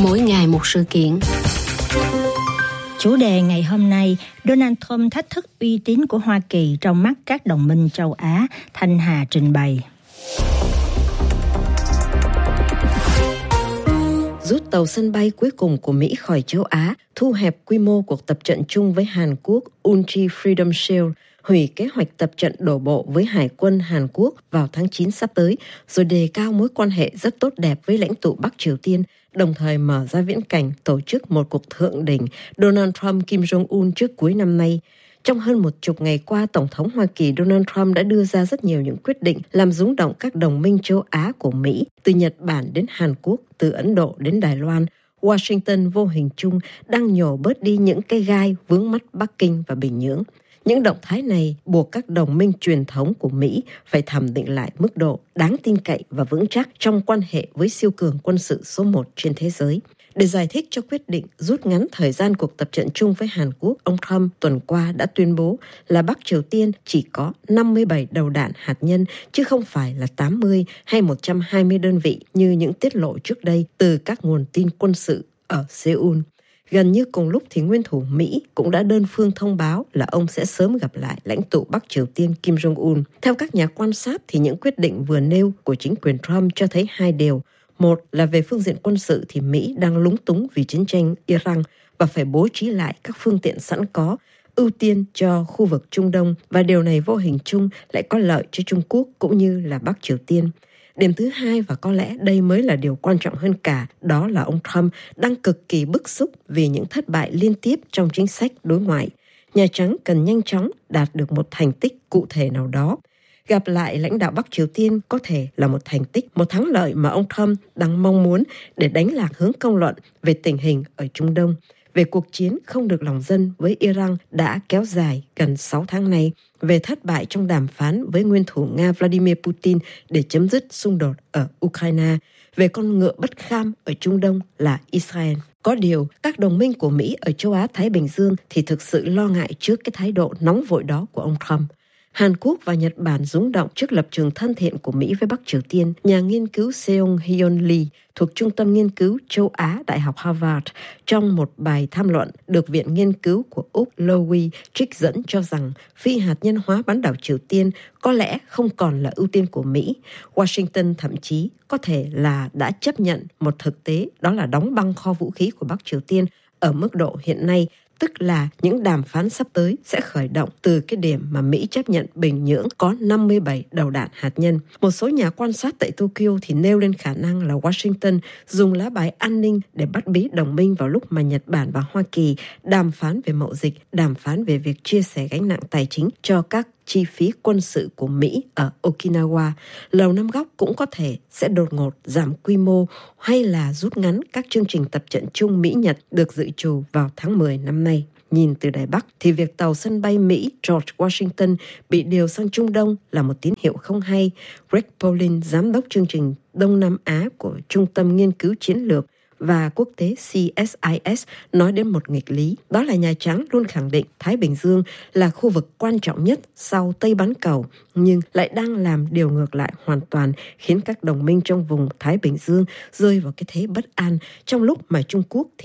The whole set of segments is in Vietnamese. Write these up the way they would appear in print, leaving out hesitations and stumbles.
Mỗi ngày một sự kiện. Chủ đề ngày hôm nay, Donald Trump thách thức uy tín của Hoa Kỳ trong mắt các đồng minh châu Á, Thanh Hà trình bày. Rút tàu sân bay cuối cùng của Mỹ khỏi châu Á, thu hẹp quy mô cuộc tập trận chung với Hàn Quốc Ulchi Freedom Shield, hủy kế hoạch tập trận đổ bộ với Hải quân Hàn Quốc vào tháng 9 sắp tới, rồi đề cao mối quan hệ rất tốt đẹp với lãnh tụ Bắc Triều Tiên, đồng thời mở ra viễn cảnh tổ chức một cuộc thượng đỉnh Donald Trump-Kim Jong-un trước cuối năm nay. Trong hơn 10 ngày qua, Tổng thống Hoa Kỳ Donald Trump đã đưa ra rất nhiều những quyết định làm rúng động các đồng minh châu Á của Mỹ, từ Nhật Bản đến Hàn Quốc, từ Ấn Độ đến Đài Loan. Washington vô hình chung đang nhổ bớt đi những cây gai vướng mắt Bắc Kinh và Bình Nhưỡng. Những động thái này buộc các đồng minh truyền thống của Mỹ phải thẩm định lại mức độ đáng tin cậy và vững chắc trong quan hệ với siêu cường quân sự số 1 trên thế giới. Để giải thích cho quyết định rút ngắn thời gian cuộc tập trận chung với Hàn Quốc, ông Trump tuần qua đã tuyên bố là Bắc Triều Tiên chỉ có 57 đầu đạn hạt nhân, chứ không phải là 80 hay 120 đơn vị như những tiết lộ trước đây từ các nguồn tin quân sự ở Seoul. Gần như cùng lúc thì nguyên thủ Mỹ cũng đã đơn phương thông báo là ông sẽ sớm gặp lại lãnh tụ Bắc Triều Tiên Kim Jong-un. Theo các nhà quan sát thì những quyết định vừa nêu của chính quyền Trump cho thấy hai điều. Một là về phương diện quân sự thì Mỹ đang lúng túng vì chiến tranh Iran và phải bố trí lại các phương tiện sẵn có, ưu tiên cho khu vực Trung Đông, và điều này vô hình chung lại có lợi cho Trung Quốc cũng như là Bắc Triều Tiên. Điểm thứ hai, và có lẽ đây mới là điều quan trọng hơn cả, đó là ông Trump đang cực kỳ bức xúc vì những thất bại liên tiếp trong chính sách đối ngoại. Nhà Trắng cần nhanh chóng đạt được một thành tích cụ thể nào đó. Gặp lại lãnh đạo Bắc Triều Tiên có thể là một thành tích, một thắng lợi mà ông Trump đang mong muốn để đánh lạc hướng công luận về tình hình ở Trung Đông, về cuộc chiến không được lòng dân với Iran đã kéo dài gần 6 tháng nay, về thất bại trong đàm phán với nguyên thủ Nga Vladimir Putin để chấm dứt xung đột ở Ukraine, về con ngựa bất kham ở Trung Đông là Israel. Có điều, các đồng minh của Mỹ ở châu Á-Thái Bình Dương thì thực sự lo ngại trước cái thái độ nóng vội đó của ông Trump. Hàn Quốc và Nhật Bản rúng động trước lập trường thân thiện của Mỹ với Bắc Triều Tiên. Nhà nghiên cứu Seong Hyun Lee thuộc Trung tâm Nghiên cứu Châu Á Đại học Harvard trong một bài tham luận được Viện Nghiên cứu của Úc Lowy trích dẫn cho rằng phi hạt nhân hóa bán đảo Triều Tiên có lẽ không còn là ưu tiên của Mỹ. Washington thậm chí có thể là đã chấp nhận một thực tế, đó là đóng băng kho vũ khí của Bắc Triều Tiên ở mức độ hiện nay, tức là những đàm phán sắp tới sẽ khởi động từ cái điểm mà Mỹ chấp nhận Bình Nhưỡng có 57 đầu đạn hạt nhân. Một số nhà quan sát tại Tokyo thì nêu lên khả năng là Washington dùng lá bài an ninh để bắt bí đồng minh vào lúc mà Nhật Bản và Hoa Kỳ đàm phán về mậu dịch, đàm phán về việc chia sẻ gánh nặng tài chính cho các chi phí quân sự của Mỹ ở Okinawa. Lầu Năm Góc cũng có thể sẽ đột ngột giảm quy mô hay là rút ngắn các chương trình tập trận chung Mỹ-Nhật được dự trù vào tháng 10 năm nay. Nhìn từ Đài Bắc thì việc tàu sân bay Mỹ George Washington bị điều sang Trung Đông là một tín hiệu không hay. Greg Polin, giám đốc chương trình Đông Nam Á của Trung tâm Nghiên cứu Chiến lược và Quốc tế CSIS nói đến một nghịch lý. Đó là Nhà Trắng luôn khẳng định Thái Bình Dương là khu vực quan trọng nhất sau Tây Bán Cầu, nhưng lại đang làm điều ngược lại hoàn toàn, khiến các đồng minh trong vùng Thái Bình Dương rơi vào cái thế bất an, trong lúc mà Trung Quốc thì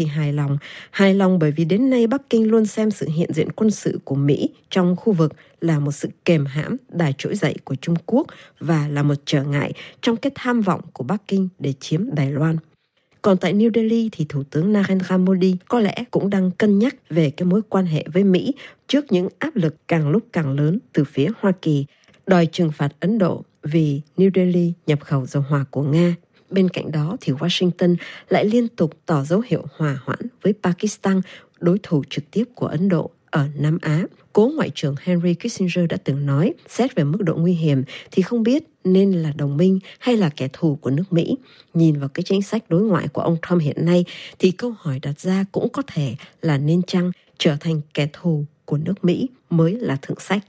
hài lòng bởi vì đến nay Bắc Kinh luôn xem sự hiện diện quân sự của Mỹ trong khu vực là một sự kềm hãm đà trỗi dậy của Trung Quốc và là một trở ngại trong cái tham vọng của Bắc Kinh để chiếm Đài Loan. Còn tại New Delhi thì Thủ tướng Narendra Modi có lẽ cũng đang cân nhắc về cái mối quan hệ với Mỹ trước những áp lực càng lúc càng lớn từ phía Hoa Kỳ, đòi trừng phạt Ấn Độ vì New Delhi nhập khẩu dầu hỏa của Nga. Bên cạnh đó thì Washington lại liên tục tỏ dấu hiệu hòa hoãn với Pakistan, đối thủ trực tiếp của Ấn Độ ở Nam Á. Cố Ngoại trưởng Henry Kissinger đã từng nói, xét về mức độ nguy hiểm thì không biết nên là đồng minh hay là kẻ thù của nước Mỹ. Nhìn vào cái chính sách đối ngoại của ông Trump hiện nay thì câu hỏi đặt ra cũng có thể là nên chăng trở thành kẻ thù của nước Mỹ mới là thượng sách.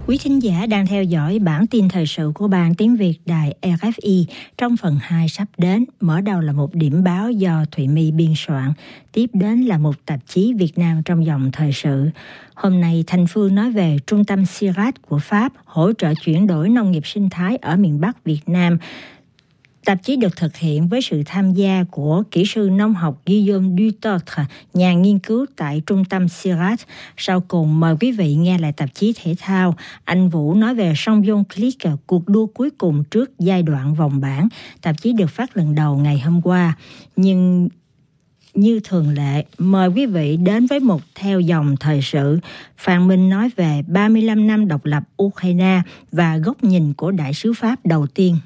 Quý thính giả đang theo dõi bản tin thời sự của Ban Tiếng Việt Đài RFI. Trong phần 2 sắp đến, mở đầu là một điểm báo do Thụy My biên soạn, tiếp đến là một tạp chí Việt Nam trong dòng thời sự. Hôm nay, Thành Phương nói về Trung tâm CIRAD của Pháp hỗ trợ chuyển đổi nông nghiệp sinh thái ở miền Bắc Việt Nam. Tạp chí được thực hiện với sự tham gia của kỹ sư nông học Guillaume Dutortre, nhà nghiên cứu tại Trung tâm CIRAD. Sau cùng, mời quý vị nghe lại tạp chí thể thao. Anh Vũ nói về Champions League, cuộc đua cuối cùng trước giai đoạn vòng bảng. Tạp chí được phát lần đầu ngày hôm qua. Nhưng như thường lệ, mời quý vị đến với một theo dòng thời sự. Phan Minh nói về 35 năm độc lập Ukraine và góc nhìn của đại sứ Pháp đầu tiên.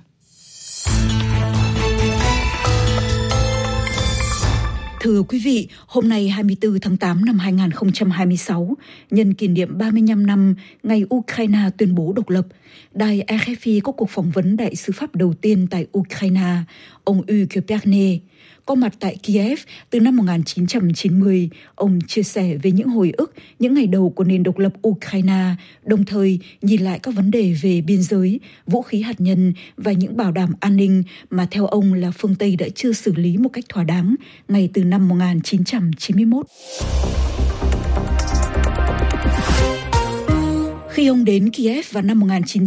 Thưa quý vị, hôm nay 24 tháng 8 năm 2026, nhân kỷ niệm 35 năm ngày Ukraine tuyên bố độc lập, đài RFI có cuộc phỏng vấn đại sứ Pháp đầu tiên tại Ukraine, ông Hugues Pernet. Có mặt tại Kiev từ năm 1990, ông chia sẻ về những hồi ức, những ngày đầu của nền độc lập Ukraine, đồng thời nhìn lại các vấn đề về biên giới, vũ khí hạt nhân và những bảo đảm an ninh mà theo ông là phương Tây đã chưa xử lý một cách thỏa đáng ngay từ năm 1991. Khi ông đến Kiev vào năm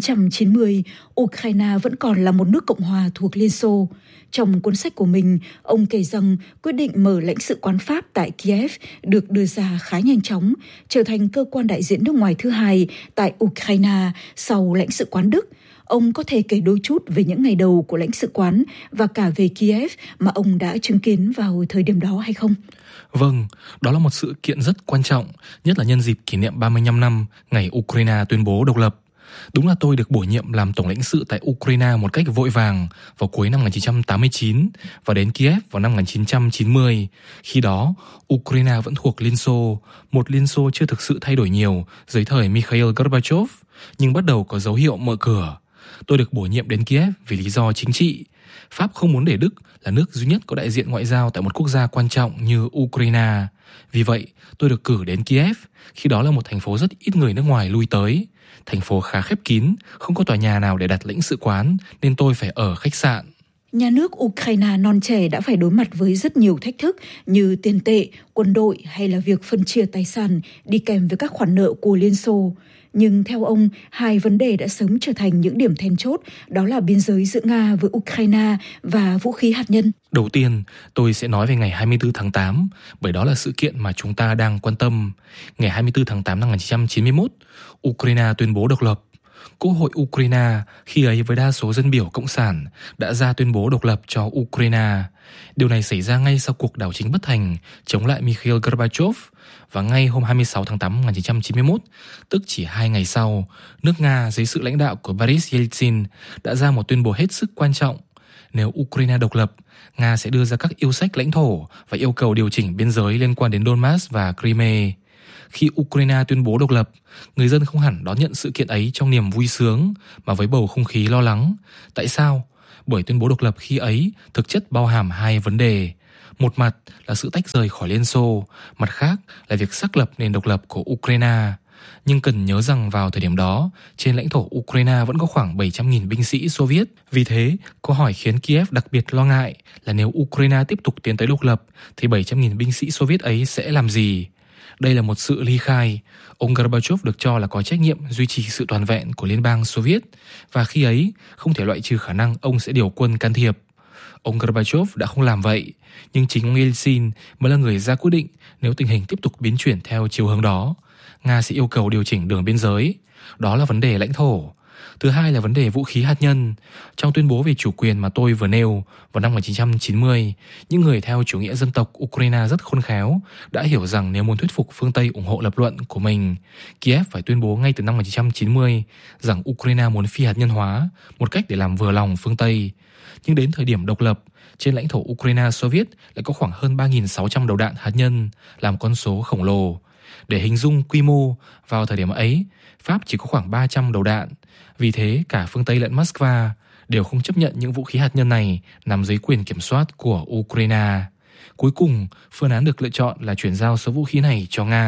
1990, Ukraine vẫn còn là một nước Cộng hòa thuộc Liên Xô. Trong cuốn sách của mình, ông kể rằng quyết định mở lãnh sự quán Pháp tại Kiev được đưa ra khá nhanh chóng, trở thành cơ quan đại diện nước ngoài thứ hai tại Ukraine sau lãnh sự quán Đức. Ông có thể kể đôi chút về những ngày đầu của lãnh sự quán và cả về Kiev mà ông đã chứng kiến vào thời điểm đó hay không? Vâng, đó là một sự kiện rất quan trọng, nhất là nhân dịp kỷ niệm 35 năm ngày Ukraine tuyên bố độc lập. Đúng là tôi được bổ nhiệm làm tổng lãnh sự tại Ukraine một cách vội vàng vào cuối năm 1989 và đến Kiev vào năm 1990. Khi đó, Ukraine vẫn thuộc Liên Xô, một Liên Xô chưa thực sự thay đổi nhiều dưới thời Mikhail Gorbachev, nhưng bắt đầu có dấu hiệu mở cửa. Tôi được bổ nhiệm đến Kiev vì lý do chính trị. Pháp không muốn để Đức là nước duy nhất có đại diện ngoại giao tại một quốc gia quan trọng như Ukraine. Vì vậy, tôi được cử đến Kiev, khi đó là một thành phố rất ít người nước ngoài lui tới. Thành phố khá khép kín, không có tòa nhà nào để đặt lãnh sự quán, nên tôi phải ở khách sạn. Nhà nước Ukraine non trẻ đã phải đối mặt với rất nhiều thách thức như tiền tệ, quân đội hay là việc phân chia tài sản đi kèm với các khoản nợ của Liên Xô. Nhưng theo ông, hai vấn đề đã sớm trở thành những điểm then chốt, đó là biên giới giữa Nga với Ukraine và vũ khí hạt nhân. Đầu tiên, tôi sẽ nói về ngày 24 tháng 8, bởi đó là sự kiện mà chúng ta đang quan tâm. Ngày 24 tháng 8 năm 1991, Ukraine tuyên bố độc lập. Quốc hội Ukraine, khi ấy với đa số dân biểu cộng sản, đã ra tuyên bố độc lập cho Ukraine. Điều này xảy ra ngay sau cuộc đảo chính bất thành chống lại Mikhail Gorbachev, và ngay hôm 26 tháng 8 năm 1991, tức chỉ 2 ngày sau, nước Nga dưới sự lãnh đạo của Boris Yeltsin đã ra một tuyên bố hết sức quan trọng. Nếu Ukraine độc lập, Nga sẽ đưa ra các yêu sách lãnh thổ và yêu cầu điều chỉnh biên giới liên quan đến Donbass và Crimea. Khi Ukraine tuyên bố độc lập, người dân không hẳn đón nhận sự kiện ấy trong niềm vui sướng, mà với bầu không khí lo lắng. Tại sao? Bởi tuyên bố độc lập khi ấy thực chất bao hàm hai vấn đề. Một mặt là sự tách rời khỏi Liên Xô, mặt khác là việc xác lập nền độc lập của Ukraine. Nhưng cần nhớ rằng vào thời điểm đó, trên lãnh thổ Ukraine vẫn có khoảng 700.000 binh sĩ Xô Viết. Vì thế, câu hỏi khiến Kiev đặc biệt lo ngại là nếu Ukraine tiếp tục tiến tới độc lập, thì 700.000 binh sĩ Xô Viết ấy sẽ làm gì? Đây là một sự ly khai. Ông Gorbachev được cho là có trách nhiệm duy trì sự toàn vẹn của Liên bang Xô Viết, và khi ấy không thể loại trừ khả năng ông sẽ điều quân can thiệp. Ông Gorbachev đã không làm vậy, nhưng chính ông Yeltsin mới là người ra quyết định nếu tình hình tiếp tục biến chuyển theo chiều hướng đó, Nga sẽ yêu cầu điều chỉnh đường biên giới. Đó là vấn đề lãnh thổ. Thứ hai là vấn đề vũ khí hạt nhân. Trong tuyên bố về chủ quyền mà tôi vừa nêu vào năm 1990, những người theo chủ nghĩa dân tộc Ukraine rất khôn khéo đã hiểu rằng nếu muốn thuyết phục phương Tây ủng hộ lập luận của mình, Kiev phải tuyên bố ngay từ năm 1990 rằng Ukraine muốn phi hạt nhân hóa, một cách để làm vừa lòng phương Tây. Nhưng đến thời điểm độc lập, trên lãnh thổ Ukraine Xô Viết lại có khoảng hơn 3.600 đầu đạn hạt nhân, làm con số khổng lồ. Để hình dung quy mô, vào thời điểm ấy, Pháp chỉ có khoảng 300 đầu đạn. Vì thế, cả phương Tây lẫn Moscow đều không chấp nhận những vũ khí hạt nhân này nằm dưới quyền kiểm soát của Ukraine. Cuối cùng, phương án được lựa chọn là chuyển giao số vũ khí này cho Nga.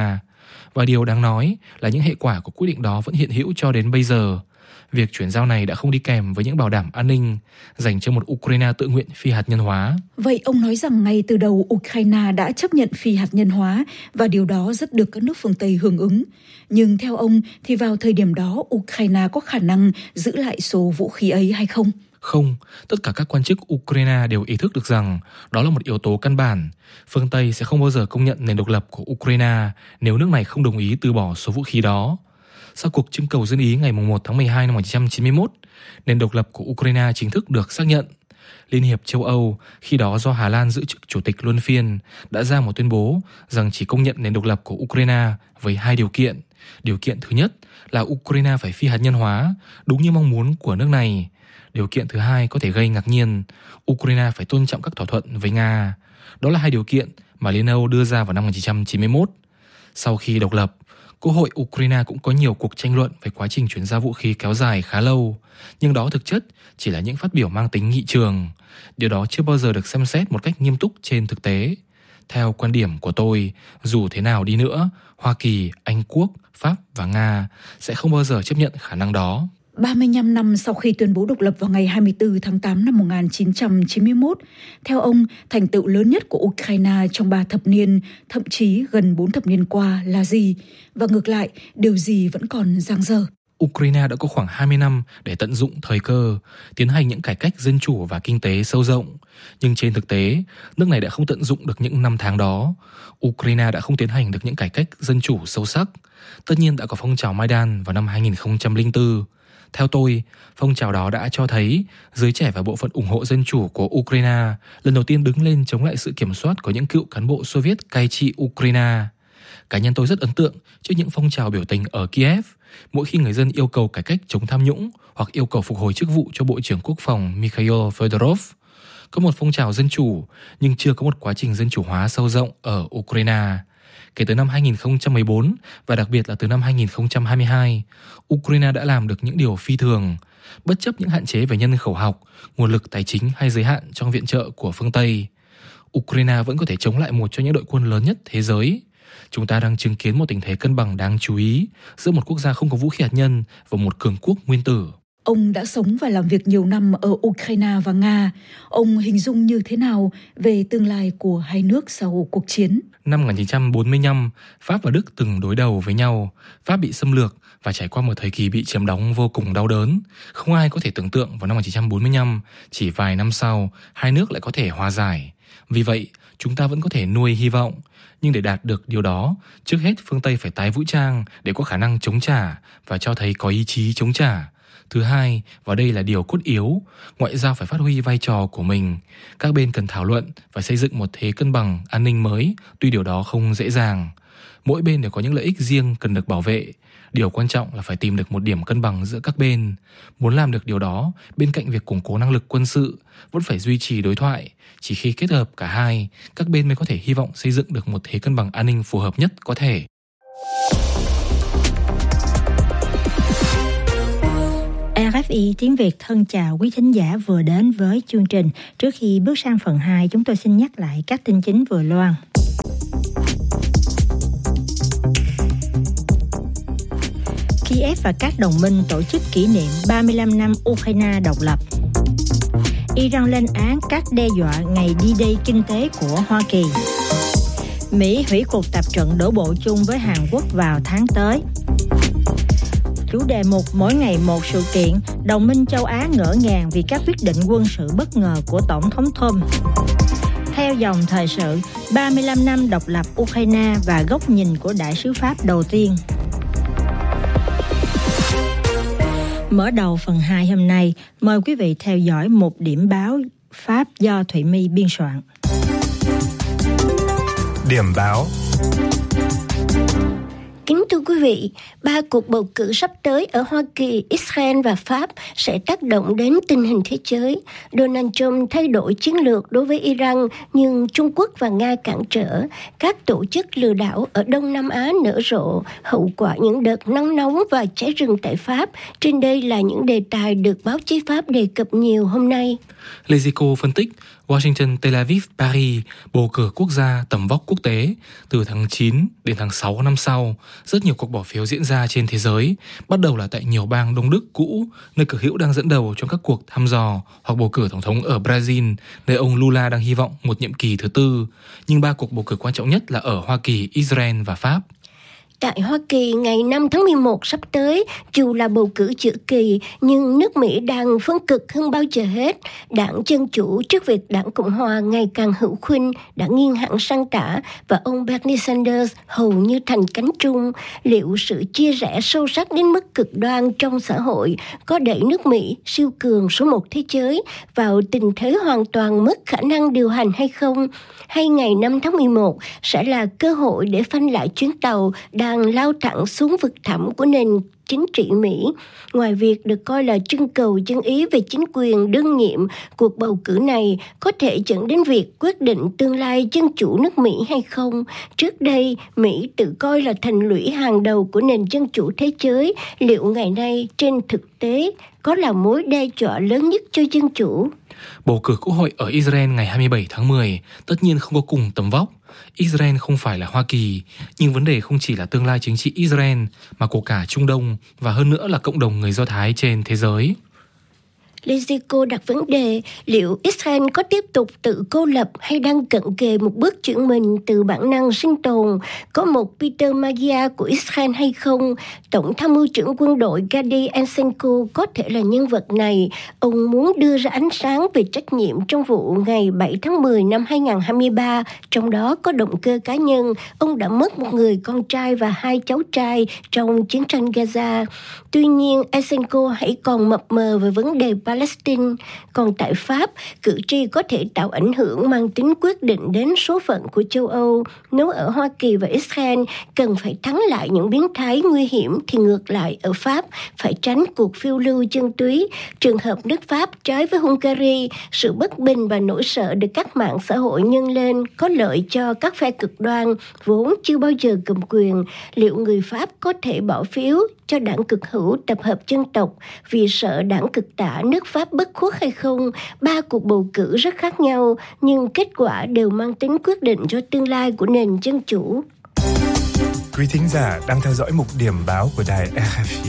Và điều đáng nói là những hệ quả của quyết định đó vẫn hiện hữu cho đến bây giờ. Việc chuyển giao này đã không đi kèm với những bảo đảm an ninh dành cho một Ukraine tự nguyện phi hạt nhân hóa. Vậy ông nói rằng ngay từ đầu Ukraine đã chấp nhận phi hạt nhân hóa và điều đó rất được các nước phương Tây hưởng ứng. Nhưng theo ông thì vào thời điểm đó Ukraine có khả năng giữ lại số vũ khí ấy hay không? Không, tất cả các quan chức Ukraine đều ý thức được rằng đó là một yếu tố căn bản. Phương Tây sẽ không bao giờ công nhận nền độc lập của Ukraine nếu nước này không đồng ý từ bỏ số vũ khí đó. Sau cuộc trưng cầu dân Ý ngày 1 tháng 12 năm 1991, nền độc lập của Ukraine chính thức được xác nhận. Liên hiệp châu Âu, khi đó do Hà Lan giữ chức chủ tịch luân phiên, đã ra một tuyên bố rằng chỉ công nhận nền độc lập của Ukraine với 2 điều kiện. Điều kiện thứ nhất là Ukraine phải phi hạt nhân hóa, đúng như mong muốn của nước này. Điều kiện thứ hai có thể gây ngạc nhiên, Ukraine phải tôn trọng các thỏa thuận với Nga. Đó là 2 điều kiện mà Liên Âu đưa ra vào năm 1991. Sau khi độc lập, Quốc hội Ukraine cũng có nhiều cuộc tranh luận về quá trình chuyển giao vũ khí kéo dài khá lâu, nhưng đó thực chất chỉ là những phát biểu mang tính nghị trường. Điều đó chưa bao giờ được xem xét một cách nghiêm túc trên thực tế. Theo quan điểm của tôi, dù thế nào đi nữa, Hoa Kỳ, Anh Quốc, Pháp và Nga sẽ không bao giờ chấp nhận khả năng đó. 35 năm sau khi tuyên bố độc lập vào ngày 24 tháng 8 năm 1991, theo ông, thành tựu lớn nhất của Ukraine trong 3 thập niên, thậm chí gần 4 thập niên qua là gì? Và ngược lại, điều gì vẫn còn dang dở? Ukraine đã có khoảng 20 năm để tận dụng thời cơ, tiến hành những cải cách dân chủ và kinh tế sâu rộng. Nhưng trên thực tế, nước này đã không tận dụng được những năm tháng đó. Ukraine đã không tiến hành được những cải cách dân chủ sâu sắc. Tất nhiên đã có phong trào Maidan vào năm 2004. Theo tôi, phong trào đó đã cho thấy giới trẻ và bộ phận ủng hộ dân chủ của Ukraine lần đầu tiên đứng lên chống lại sự kiểm soát của những cựu cán bộ Xô Viết cai trị Ukraine. Cá nhân tôi rất ấn tượng trước những phong trào biểu tình ở Kiev, mỗi khi người dân yêu cầu cải cách chống tham nhũng hoặc yêu cầu phục hồi chức vụ cho Bộ trưởng Quốc phòng Mikhail Fedorov. Có một phong trào dân chủ, nhưng chưa có một quá trình dân chủ hóa sâu rộng ở Ukraine. Kể từ năm 2014 và đặc biệt là từ năm 2022, Ukraine đã làm được những điều phi thường, bất chấp những hạn chế về nhân khẩu học, nguồn lực tài chính hay giới hạn trong viện trợ của phương Tây. Ukraine vẫn có thể chống lại một trong những đội quân lớn nhất thế giới. Chúng ta đang chứng kiến một tình thế cân bằng đáng chú ý giữa một quốc gia không có vũ khí hạt nhân và một cường quốc nguyên tử. Ông đã sống và làm việc nhiều năm ở Ukraine và Nga. Ông hình dung như thế nào về tương lai của hai nước sau cuộc chiến? Năm 1945, Pháp và Đức từng đối đầu với nhau. Pháp bị xâm lược và trải qua một thời kỳ bị chiếm đóng vô cùng đau đớn. Không ai có thể tưởng tượng vào năm 1945, chỉ vài năm sau, hai nước lại có thể hòa giải. Vì vậy, chúng ta vẫn có thể nuôi hy vọng. Nhưng để đạt được điều đó, trước hết phương Tây phải tái vũ trang để có khả năng chống trả và cho thấy có ý chí chống trả. Thứ hai, và đây là điều cốt yếu, ngoại giao phải phát huy vai trò của mình. Các bên cần thảo luận và xây dựng một thế cân bằng an ninh mới, tuy điều đó không dễ dàng. Mỗi bên đều có những lợi ích riêng cần được bảo vệ. Điều quan trọng là phải tìm được một điểm cân bằng giữa các bên. Muốn làm được điều đó, bên cạnh việc củng cố năng lực quân sự, vẫn phải duy trì đối thoại. Chỉ khi kết hợp cả hai, các bên mới có thể hy vọng xây dựng được một thế cân bằng an ninh phù hợp nhất có thể. RFI tiếng Việt thân chào quý thính giả vừa đến với chương trình. Trước khi bước sang phần 2, chúng tôi xin nhắc lại các tin chính vừa loan. Kiev và các đồng minh tổ chức kỷ niệm 35 năm Ukraine độc lập. Iran lên án các đe dọa ngày D-Day kinh tế của Hoa Kỳ. Mỹ hủy cuộc tập trận đổ bộ chung với Hàn Quốc vào tháng tới. Chủ đề mục mỗi ngày một sự kiện, đồng minh châu Á ngỡ ngàng vì các quyết định quân sự bất ngờ của Tổng thống Trump. Theo dòng thời sự, 35 năm độc lập Ukraine và góc nhìn của đại sứ Pháp đầu tiên. Mở đầu phần 2 hôm nay, mời quý vị theo dõi một điểm báo Pháp do Thụy My biên soạn. Điểm báo. Kính thưa quý vị, 3 cuộc bầu cử sắp tới ở Hoa Kỳ, Israel và Pháp sẽ tác động đến tình hình thế giới. Donald Trump thay đổi chiến lược đối với Iran, nhưng Trung Quốc và Nga cản trở. Các tổ chức lừa đảo ở Đông Nam Á nở rộ, hậu quả những đợt nắng nóng và cháy rừng tại Pháp. Trên đây là những đề tài được báo chí Pháp đề cập nhiều hôm nay. Lezico phân tích, Washington, Tel Aviv, Paris bầu cử quốc gia tầm vóc quốc tế. Từ tháng 9 đến tháng 6 năm sau, rất nhiều cuộc bỏ phiếu diễn ra trên thế giới, bắt đầu là tại nhiều bang Đông Đức cũ, nơi cực hữu đang dẫn đầu trong các cuộc thăm dò, hoặc bầu cử tổng thống ở Brazil, nơi ông Lula đang hy vọng một nhiệm kỳ thứ tư. Nhưng 3 cuộc bầu cử quan trọng nhất là ở Hoa Kỳ, Israel và Pháp. Tại Hoa Kỳ, ngày 5 tháng 11 sắp tới, dù là bầu cử giữa kỳ, nhưng nước Mỹ đang phân cực hơn bao giờ hết. Đảng Dân Chủ trước việc Đảng Cộng Hòa ngày càng hữu khuynh đã nghiêng hẳn sang tả và ông Bernie Sanders hầu như thành cánh trung. Liệu sự chia rẽ sâu sắc đến mức cực đoan trong xã hội có đẩy nước Mỹ, siêu cường số 1 thế giới, vào tình thế hoàn toàn mất khả năng điều hành hay không? Hay ngày 5 tháng 11 sẽ là cơ hội để phanh lại chuyến tàu đang lao thẳng xuống vực thẳm của nền chính trị Mỹ? Ngoài việc được coi là trưng cầu dân ý về chính quyền đương nhiệm, cuộc bầu cử này có thể dẫn đến việc quyết định tương lai dân chủ nước Mỹ hay không. Trước đây, Mỹ tự coi là thành lũy hàng đầu của nền dân chủ thế giới. Liệu ngày nay trên thực tế có là mối đe dọa lớn nhất cho dân chủ? Bầu cử quốc hội ở Israel ngày 27 tháng 10 tất nhiên không có cùng tầm vóc. Israel không phải là Hoa Kỳ, nhưng vấn đề không chỉ là tương lai chính trị Israel mà của cả Trung Đông và hơn nữa là cộng đồng người Do Thái trên thế giới. Lezico đặt vấn đề liệu Israel có tiếp tục tự cô lập hay đang cận kề một bước chuyển mình từ bản năng sinh tồn, có một Peter Magia của Israel hay không? Tổng tham mưu trưởng quân đội Gadi Eisenkot có thể là nhân vật này. Ông muốn đưa ra ánh sáng về trách nhiệm trong vụ ngày 7 tháng 10 năm 2023, trong đó có động cơ cá nhân. Ông đã mất một người con trai và 2 cháu trai trong chiến tranh Gaza. Tuy nhiên, Eisenkot hãy còn mập mờ về vấn đề Palestine. Còn tại Pháp, cử tri có thể tạo ảnh hưởng mang tính quyết định đến số phận của châu Âu. Nếu ở Hoa Kỳ và Israel cần phải thắng lại những biến thái nguy hiểm, thì ngược lại ở Pháp phải tránh cuộc phiêu lưu dân túy. Trường hợp nước Pháp trái với Hungary, sự bất bình và nỗi sợ được các mạng xã hội nhân lên có lợi cho các phe cực đoan vốn chưa bao giờ cầm quyền. Liệu người Pháp có thể bỏ phiếu cho đảng cực hữu tập hợp dân tộc vì sợ đảng cực tả nước Pháp bất khuất hay không? 3 cuộc bầu cử rất khác nhau, nhưng kết quả đều mang tính quyết định cho tương lai của nền dân chủ. Quý thính giả đang theo dõi mục điểm báo của đài RFI.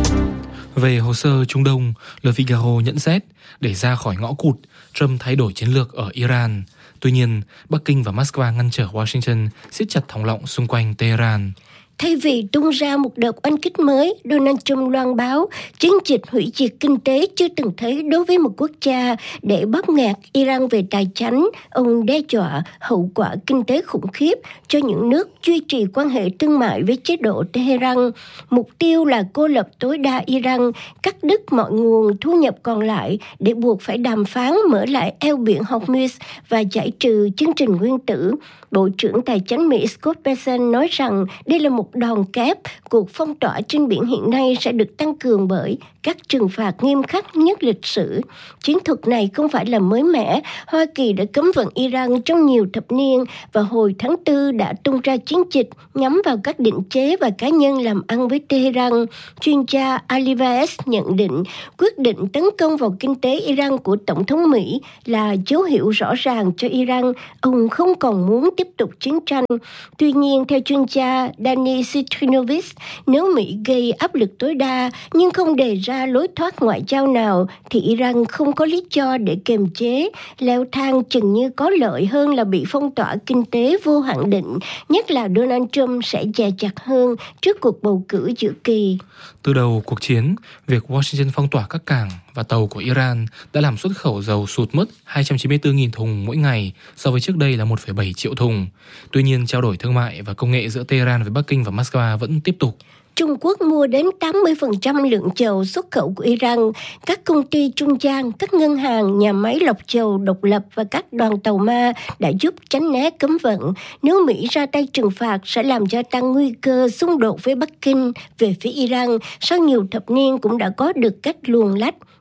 Về hồ sơ Trung Đông, Le Figaro nhận xét để ra khỏi ngõ cụt, Trump thay đổi chiến lược ở Iran. Tuy nhiên, Bắc Kinh và Moscow ngăn trở Washington siết chặt thòng lọng xung quanh Tehran. Thay vì tung ra một đợt oanh kích mới, Donald Trump loan báo chiến dịch hủy diệt kinh tế chưa từng thấy đối với một quốc gia để bóp nghẹt Iran về tài chánh. Ông đe dọa hậu quả kinh tế khủng khiếp cho những nước duy trì quan hệ thương mại với chế độ Tehran. Mục tiêu là cô lập tối đa Iran, cắt đứt mọi nguồn thu nhập còn lại để buộc phải đàm phán mở lại eo biển Hormuz và giải trừ chương trình nguyên tử. Bộ trưởng Tài chánh Mỹ Scott Bessent nói rằng đây là một đòn kép. Cuộc phong tỏa trên biển hiện nay sẽ được tăng cường bởi các trừng phạt nghiêm khắc nhất lịch sử. Chiến thuật này không phải là mới mẻ. Hoa Kỳ đã cấm vận Iran trong nhiều thập niên và hồi tháng 4 đã tung ra chiến dịch nhắm vào các định chế và cá nhân làm ăn với Tehran. Chuyên gia Ali Vaez nhận định quyết định tấn công vào kinh tế Iran của Tổng thống Mỹ là dấu hiệu rõ ràng cho Iran ông không còn muốn tiếp tục chiến tranh. Tuy nhiên, theo chuyên gia Dani Citrinovich, nếu Mỹ gây áp lực tối đa nhưng không đề ra lối thoát ngoại giao nào thì Iran không có lý do để kiềm chế. Leo thang chừng như có lợi hơn là bị phong tỏa kinh tế vô hạn định, nhất là Donald Trump sẽ dè chặt hơn trước cuộc bầu cử giữa kỳ. Từ đầu cuộc chiến, việc Washington phong tỏa các cảng và tàu của Iran đã làm xuất khẩu dầu sụt mất 294.000 thùng mỗi ngày so với trước đây là 1,7 triệu thùng. Tuy nhiên, trao đổi thương mại và công nghệ giữa Tehran với Bắc Kinh và Moscow vẫn tiếp tục. Trung Quốc mua đến 80% lượng dầu xuất khẩu của Iran. Các công ty trung gian, các ngân hàng, nhà máy lọc dầu độc lập và các đoàn tàu ma đã giúp tránh né cấm vận. Nếu Mỹ ra tay trừng phạt sẽ làm gia tăng nguy cơ xung đột với Bắc Kinh. Về phía Iran, sau nhiều thập niên cũng đã có được cách luồn lách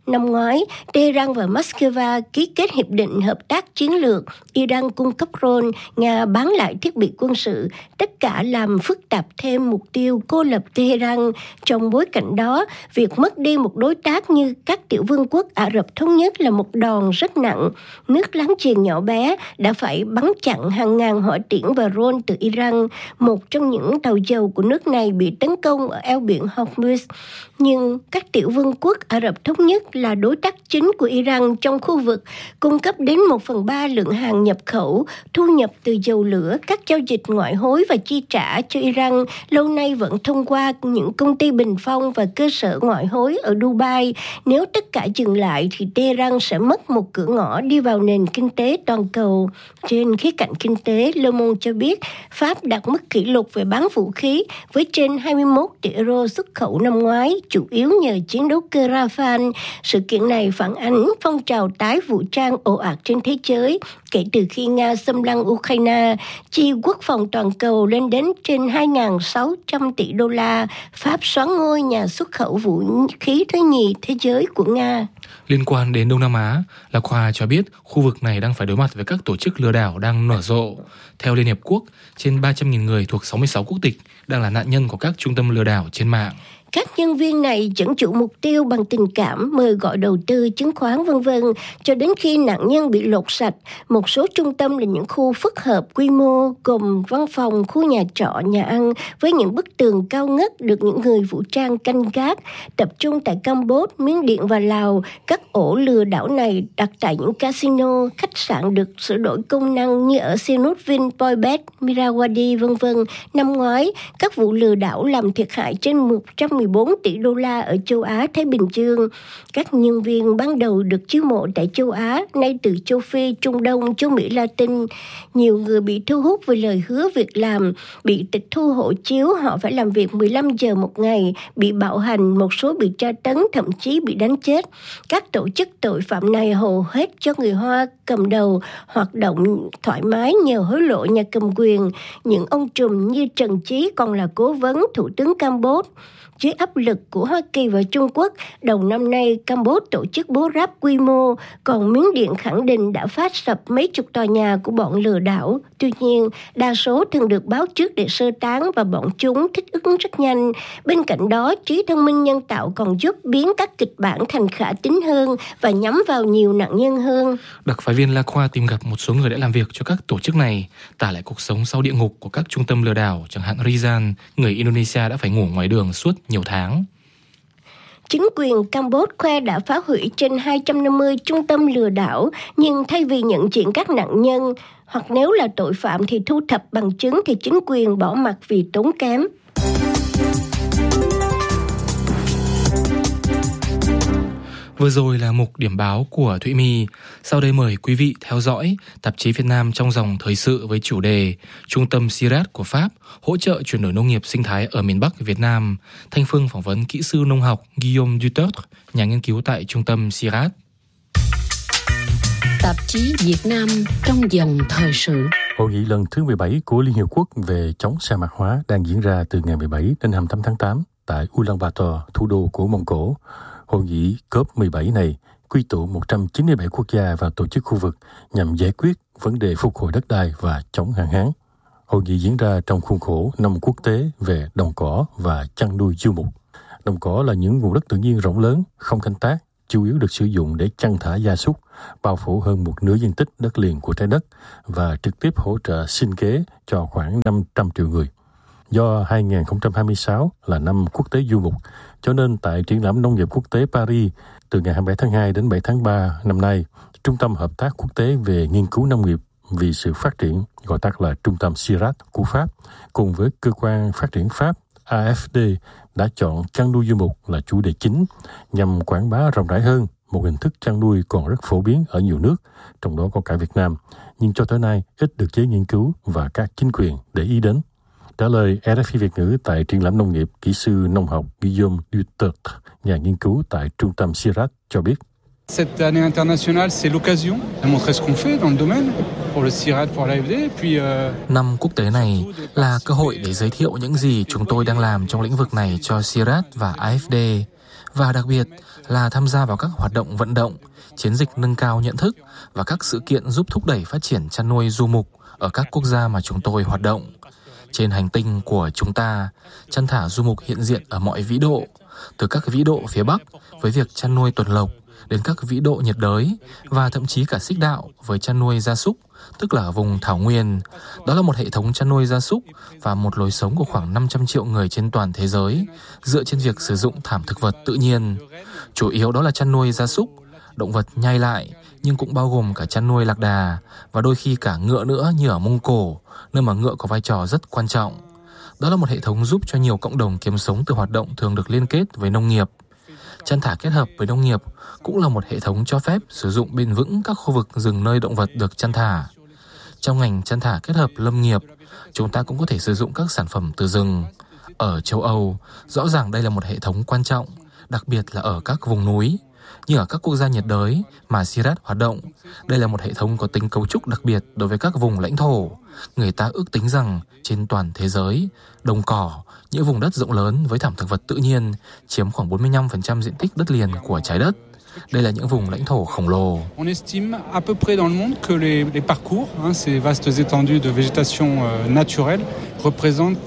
năm ngoái, Tehran và Moscow ký kết hiệp định hợp tác chiến lược, Iran cung cấp drone, Nga bán lại thiết bị quân sự, tất cả làm phức tạp thêm mục tiêu cô lập Tehran. Trong bối cảnh đó, việc mất đi một đối tác như các tiểu vương quốc Ả Rập Thống Nhất là một đòn rất nặng. Nước láng giềng nhỏ bé đã phải bắn chặn hàng ngàn hỏa tiễn và drone từ Iran. Một trong những tàu dầu của nước này bị tấn công ở eo biển Hormuz. Nhưng các tiểu vương quốc Ả Rập Thống Nhất là đối tác chính của Iran trong khu vực, cung cấp đến 1/3 lượng hàng nhập khẩu, thu nhập từ dầu lửa, các giao dịch ngoại hối và chi trả cho Iran lâu nay vẫn thông qua những công ty bình phong và cơ sở ngoại hối ở Dubai. Nếu tất cả dừng lại thì Tehran sẽ mất một cửa ngõ đi vào nền kinh tế toàn cầu. Trên khía cạnh kinh tế, Le Monde cho biết Pháp đạt mức kỷ lục về bán vũ khí với trên 21 tỷ euro xuất khẩu năm ngoái, chủ yếu nhờ chiến đấu cơ Rafale. Sự kiện này phản ánh phong trào tái vũ trang ồ ạt trên thế giới kể từ khi Nga xâm lăng Ukraine. Chi quốc phòng toàn cầu lên đến trên 2.600 tỷ đô la. Pháp soán ngôi nhà xuất khẩu vũ khí thứ nhì thế giới của Nga. Liên quan đến Đông Nam Á, La Croix cho biết khu vực này đang phải đối mặt với các tổ chức lừa đảo đang nở rộ. Theo Liên Hiệp Quốc, trên 300.000 người thuộc 66 quốc tịch đang là nạn nhân của các trung tâm lừa đảo trên mạng. Các nhân viên này dẫn dụ mục tiêu bằng tình cảm, mời gọi đầu tư, chứng khoán v.v. cho đến khi nạn nhân bị lột sạch. Một số trung tâm là những khu phức hợp quy mô gồm văn phòng, khu nhà trọ, nhà ăn với những bức tường cao ngất được những người vũ trang canh gác, tập trung tại Campuchia, Miến Điện và Lào. Các ổ lừa đảo này đặt tại những casino, khách sạn được sửa đổi công năng như ở Sinusvin, Poibet, Mirawadi v.v. Năm ngoái, các vụ lừa đảo làm thiệt hại trên 114 tỷ đô la ở châu Á, Thái Bình Dương. Các nhân viên ban đầu được chiêu mộ tại châu Á, nay từ châu Phi, Trung Đông, châu Mỹ Latin. Nhiều người bị thu hút với lời hứa việc làm, bị tịch thu hộ chiếu, họ phải làm việc 15 giờ một ngày, bị bạo hành, một số bị tra tấn, thậm chí bị đánh chết. Các tổ chức tội phạm này hầu hết cho người Hoa cầm đầu, hoạt động thoải mái nhờ hối lộ nhà cầm quyền. Những ông trùm như Trần Chí còn là cố vấn Thủ tướng Campuchia. Dưới áp lực của Hoa Kỳ và Trung Quốc, đầu năm nay Campuchia tổ chức bố ráp quy mô, còn Miến Điện khẳng định đã phát sập mấy chục tòa nhà của bọn lừa đảo. Tuy nhiên, đa số thường được báo trước để sơ tán và bọn chúng thích ứng rất nhanh. Bên cạnh đó, trí thông minh nhân tạo còn giúp biến các kịch bản thành khả tín hơn và nhắm vào nhiều nạn nhân hơn. Đặc phái viên La Croix tìm gặp một số người đã làm việc cho các tổ chức này, tả lại cuộc sống sau địa ngục của các trung tâm lừa đảo, chẳng hạn Rizal, người Indonesia đã phải ngủ ngoài đường suốt nhiều tháng. Chính quyền Campuchia khoe đã phá hủy trên 250 trung tâm lừa đảo, nhưng thay vì nhận diện các nạn nhân, hoặc nếu là tội phạm thì thu thập bằng chứng, thì chính quyền bỏ mặc vì tốn kém. Vừa rồi là mục điểm báo của Thụy My. Sau đây mời quý vị theo dõi tạp chí Việt Nam trong dòng thời sự với chủ đề Trung tâm CIRAD của Pháp hỗ trợ chuyển đổi nông nghiệp sinh thái ở miền Bắc Việt Nam. Thanh Phương phỏng vấn kỹ sư nông học Guillaume Dutertre, nhà nghiên cứu tại Trung tâm CIRAD. Tạp chí Việt Nam trong dòng thời sự. Hội nghị lần thứ 17 của Liên Hiệp Quốc về chống sa mạc hóa đang diễn ra từ ngày 17 đến 28 tháng 8 tại Ulaanbaatar, thủ đô của Mông Cổ. Hội nghị COP17 này quy tụ 197 quốc gia và tổ chức khu vực nhằm giải quyết vấn đề phục hồi đất đai và chống hạn hán. Hội nghị diễn ra trong khuôn khổ năm quốc tế về đồng cỏ và chăn nuôi du mục. Đồng cỏ là những vùng đất tự nhiên rộng lớn, không canh tác, chủ yếu được sử dụng để chăn thả gia súc, bao phủ hơn một nửa diện tích đất liền của trái đất và trực tiếp hỗ trợ sinh kế cho khoảng 500 triệu người. Do 2026 là năm quốc tế du mục, cho nên tại triển lãm nông nghiệp quốc tế Paris từ ngày 27 tháng 2 đến 7 tháng 3 năm nay, Trung tâm Hợp tác Quốc tế về Nghiên cứu Nông nghiệp vì sự phát triển, gọi tắt là Trung tâm CIRAD của Pháp, cùng với Cơ quan Phát triển Pháp AFD đã chọn chăn nuôi du mục là chủ đề chính nhằm quảng bá rộng rãi hơn một hình thức chăn nuôi còn rất phổ biến ở nhiều nước, trong đó có cả Việt Nam, nhưng cho tới nay ít được giới nghiên cứu và các chính quyền để ý đến. Trả lời RFI Việt ngữ tại triển lãm nông nghiệp, kỹ sư nông học Guillaume Dutertre, nhà nghiên cứu tại Trung tâm CIRAD cho biết. Cette année internationale, c'est l'occasion de montrer ce qu'on fait dans le domaine pour le CIRAD, pour l'AFD. Puis năm quốc tế này là cơ hội để giới thiệu những gì chúng tôi đang làm trong lĩnh vực này cho CIRAD và AFD. và đặc biệt là tham gia vào các hoạt động vận động, chiến dịch nâng cao nhận thức và các sự kiện giúp thúc đẩy phát triển chăn nuôi du mục ở các quốc gia mà chúng tôi hoạt động. Trên hành tinh của chúng ta, chăn thả du mục hiện diện ở mọi vĩ độ, từ các vĩ độ phía Bắc với việc chăn nuôi tuần lộc đến các vĩ độ nhiệt đới và thậm chí cả xích đạo với chăn nuôi gia súc, tức là vùng thảo nguyên. Đó là một hệ thống chăn nuôi gia súc và một lối sống của khoảng 500 triệu người trên toàn thế giới dựa trên việc sử dụng thảm thực vật tự nhiên. Chủ yếu đó là chăn nuôi gia súc, động vật nhai lại, nhưng cũng bao gồm cả chăn nuôi lạc đà và đôi khi cả ngựa nữa như ở Mông Cổ, nơi mà ngựa có vai trò rất quan trọng. Đó là một hệ thống giúp cho nhiều cộng đồng kiếm sống từ hoạt động thường được liên kết với nông nghiệp. Chăn thả kết hợp với nông nghiệp cũng là một hệ thống cho phép sử dụng bền vững các khu vực rừng nơi động vật được chăn thả. Trong ngành chăn thả kết hợp lâm nghiệp, chúng ta cũng có thể sử dụng các sản phẩm từ rừng. Ở châu Âu, rõ ràng đây là một hệ thống quan trọng, đặc biệt là ở các vùng núi. Như ở các quốc gia nhiệt đới mà CIRAD hoạt động, đây là một hệ thống có tính cấu trúc đặc biệt đối với các vùng lãnh thổ. Người ta ước tính rằng trên toàn thế giới, đồng cỏ, những vùng đất rộng lớn với thảm thực vật tự nhiên chiếm khoảng 45% diện tích đất liền của trái đất. Đây là những vùng lãnh thổ khổng lồ. On estime à peu près dans le monde que les parcours, ces vastes étendues de végétation naturelle représentent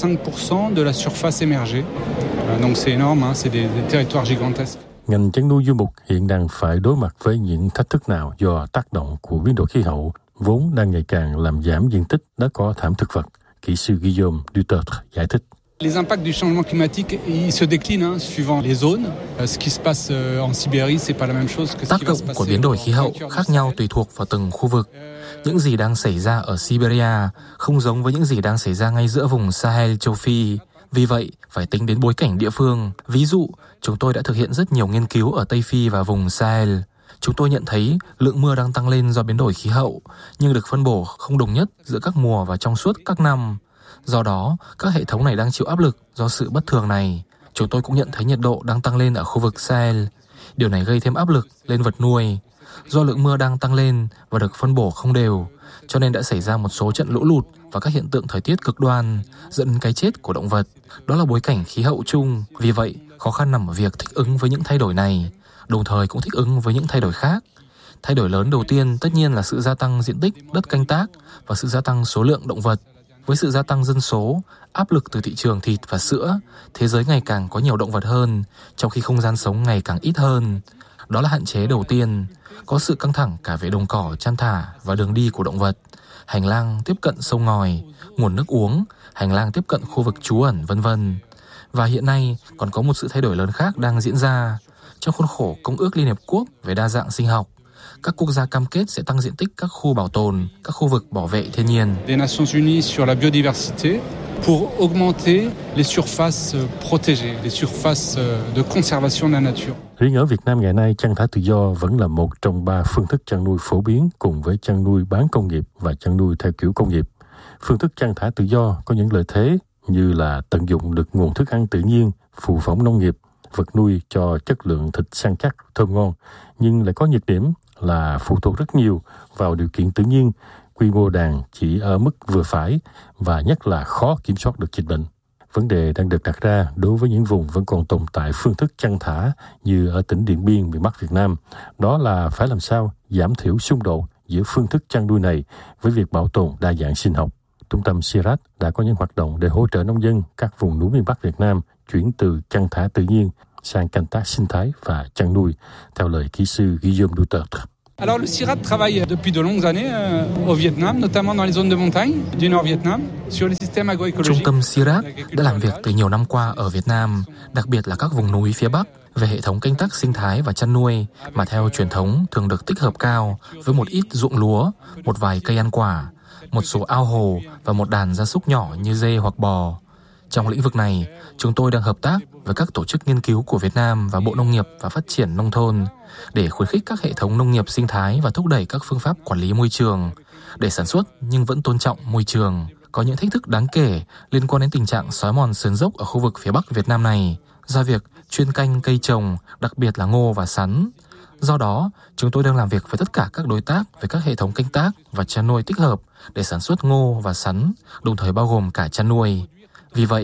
45% de la surface émergée. Donc c'est énorme, c'est des territoires gigantesques. Ngành chăn nuôi du mục hiện đang phải đối mặt với những thách thức nào do tác động của biến đổi khí hậu, vốn đang ngày càng làm giảm diện tích đất có thảm thực vật? Kỹ sư Guillaume Dutertre giải thích. Les impacts du changement climatique ils se déclinent suivant les zones. Ce qui se passe en Sibérie c'est pas la même chose que ce qui va se passer. Tác động của biến đổi khí hậu khác nhau tùy thuộc vào từng khu vực. Những gì đang xảy ra ở Siberia không giống với những gì đang xảy ra ngay giữa vùng Sahel châu Phi. Vì vậy, phải tính đến bối cảnh địa phương. Ví dụ, chúng tôi đã thực hiện rất nhiều nghiên cứu ở Tây Phi và vùng Sahel. Chúng tôi nhận thấy lượng mưa đang tăng lên do biến đổi khí hậu, nhưng được phân bổ không đồng nhất giữa các mùa và trong suốt các năm. Do đó, các hệ thống này đang chịu áp lực do sự bất thường này. Chúng tôi cũng nhận thấy nhiệt độ đang tăng lên ở khu vực Sahel. Điều này gây thêm áp lực lên vật nuôi. Do lượng mưa đang tăng lên và được phân bổ không đều, cho nên đã xảy ra một số trận lũ lụt và các hiện tượng thời tiết cực đoan, dẫn đến cái chết của động vật. Đó là bối cảnh khí hậu chung. Vì vậy, khó khăn nằm ở việc thích ứng với những thay đổi này, đồng thời cũng thích ứng với những thay đổi khác. Thay đổi lớn đầu tiên tất nhiên là sự gia tăng diện tích đất canh tác và sự gia tăng số lượng động vật. Với sự gia tăng dân số, áp lực từ thị trường thịt và sữa, thế giới ngày càng có nhiều động vật hơn, trong khi không gian sống ngày càng ít hơn. Đó là hạn chế đầu tiên. Có sự căng thẳng cả về đồng cỏ chăn thả và đường đi của động vật, hành lang tiếp cận sông ngòi, nguồn nước uống, hành lang tiếp cận khu vực trú ẩn, v.v. Và hiện nay còn có một sự thay đổi lớn khác đang diễn ra. Trong khuôn khổ Công ước Liên Hiệp Quốc về đa dạng sinh học, các quốc gia cam kết sẽ tăng diện tích các khu bảo tồn, các khu vực bảo vệ thiên nhiên. Des Nations Unies sur la biodiversité pour augmenter les surfaces protégées, les surfaces de conservation de la nature. Riêng ở Việt Nam ngày nay, chăn thả tự do vẫn là một trong 3 phương thức chăn nuôi phổ biến cùng với chăn nuôi bán công nghiệp và chăn nuôi theo kiểu công nghiệp. Phương thức chăn thả tự do có những lợi thế như là tận dụng được nguồn thức ăn tự nhiên, phụ phẩm nông nghiệp, vật nuôi cho chất lượng thịt săn chắc, thơm ngon, nhưng lại có nhược điểm là phụ thuộc rất nhiều vào điều kiện tự nhiên, quy mô đàn chỉ ở mức vừa phải và nhất là khó kiểm soát được dịch bệnh. Vấn đề đang được đặt ra đối với những vùng vẫn còn tồn tại phương thức chăn thả như ở tỉnh Điện Biên, miền Bắc Việt Nam, đó là phải làm sao giảm thiểu xung đột giữa phương thức chăn nuôi này với việc bảo tồn đa dạng sinh học. Trung tâm CIRAD đã có những hoạt động để hỗ trợ nông dân các vùng núi miền Bắc Việt Nam chuyển từ chăn thả tự nhiên sang canh tác sinh thái và chăn nuôi, theo lời kỹ sư Guillaume Dutertre. Alors le CIRAD travaille depuis de longues années au Vietnam, notamment dans les zones de montagne du Nord Vietnam, sur les systèmes agroécologiques. Trung tâm CIRAD đã làm việc từ nhiều năm qua ở Việt Nam, đặc biệt là các vùng núi phía Bắc, về hệ thống canh tác sinh thái và chăn nuôi mà theo truyền thống thường được tích hợp cao với một ít ruộng lúa, một vài cây ăn quả, một số ao hồ và một đàn gia súc nhỏ như dê hoặc bò. Trong lĩnh vực này, chúng tôi đang hợp tác với các tổ chức nghiên cứu của Việt Nam và Bộ Nông nghiệp và Phát triển Nông thôn để khuyến khích các hệ thống nông nghiệp sinh thái và thúc đẩy các phương pháp quản lý môi trường để sản xuất nhưng vẫn tôn trọng môi trường. Có những thách thức đáng kể liên quan đến tình trạng xói mòn sườn dốc ở khu vực phía Bắc Việt Nam này do việc chuyên canh cây trồng, đặc biệt là ngô và sắn. Do đó, chúng tôi đang làm việc với tất cả các đối tác về các hệ thống canh tác và chăn nuôi tích hợp để sản xuất ngô và sắn, đồng thời bao gồm cả chăn nuôi. Vì vậy,